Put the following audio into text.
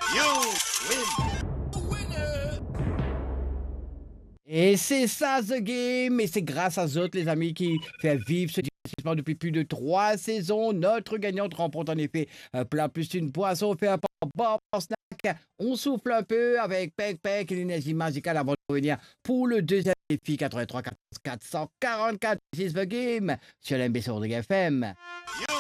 You win. Et c'est ça, The Game. Et c'est grâce à Zot, les amis, qui fait vivre ce divertissement depuis plus de 3 saisons. Notre gagnante remporte en effet plein plus une boisson offerte par Bar Snack. On souffle un peu avec Pec Pec et l'énergie magicale avant de revenir pour le deuxième défi 83 14 444 6 The Game sur l'MB sur FM.